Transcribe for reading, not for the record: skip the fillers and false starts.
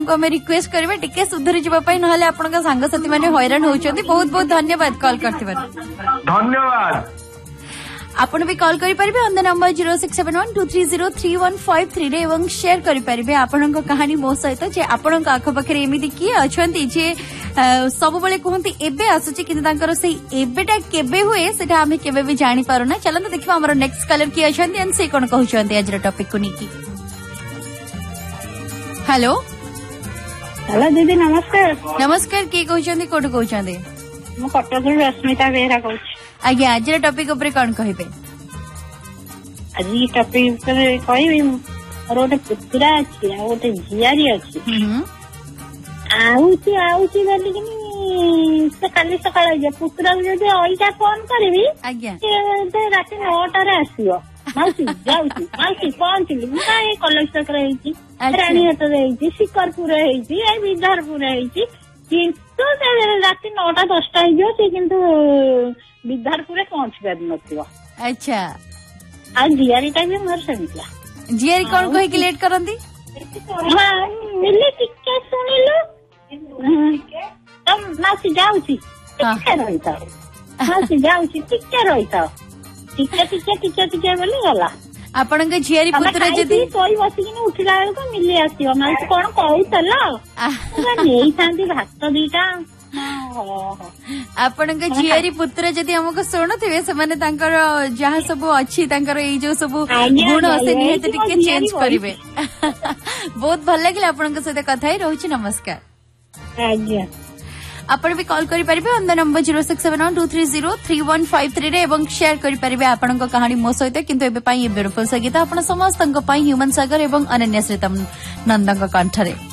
आम रिक्वेस्ट करेंगे टिके सुधरी जावाई ना आपण सांगसाथी मैंने हैरान होती। बहुत बहुत धन्यवाद कॉल करते। धन्यवाद। आपण भी कॉल करि परिबे ऑन द नंबर 0671230315 रे एवं शेयर करि परिबे आपन को कहानी मो सहित जे आपन का आख पाखरे एमिति की अछंती जे सब बेले कहंती एबे आसुची कि तांकर से एबेटा केबे हुए सेटा हमें केबे भी जानि पारो ना। चलन देखबा हमर नेक्स्ट कलर की अछंती एंड से कोन कहउछंती आज रे टॉपिक को निकी। हेलो हेलो दीदी नमस्कार। नमस्कार के कहउछंती कोड कहउछंती मु कटक रश्मिता बेहरा कहूँ। आज्ञा आज टॉपिक ऊपर कौन कहबे? आज टॉपिक ऊपर कहबी मोर गोटे पुतुरा अच्छी आ गोटे झियारी अच्छी आउची बोलिकिनी से काली सकाळ जे पुतुरा जदि अइटा फोन करबी आज्ञा राति 9टा रे आसीओ माउसी जाउची माउसी पहुंचली मु काई कलेक्टर रहिची रानीहाट रहिची शिकारपुर रहिची ए विधारपुर रहिची किंतु राति 9टा 10टा हो से किंतु विधारपुर पहुंची पार न। अच्छा आ झियारीटा भी मोर सेमिला झियारी कौन कहि के लेट करंदी हां मिले टिके सुनिलो तम मासी जाउची टिके रहिता मासी जाउची टिके रहिता टिके बोली गला आपण के झियारी पुत्र जदी कोई बसिकिनी उठिला बेल को मिली आसीओ मासी कोन कहउतला नेई थांती भात दीटा आपण के झियारी पुत्र जदी हमको सुनुथिबे से माने तांकर जहा सब अछि तांकर ए जो सब गुण से निहत टिके चेंज करिवे। बहुत भल लागिला आपण के साथ कथा ही रहउची। नमस्कार। आज्ञा आपण भी कॉल करि परिबे ऑन द नंबर 0671230315 रे एवं शेयर करि परिबे आपण को कहानी मो सहित। किंतु एबे पई ब्यूटीफुल संगीत आपण समस्त ह्यूमन सागर एवं अनन्या श्रीतम नंदन कंठरे।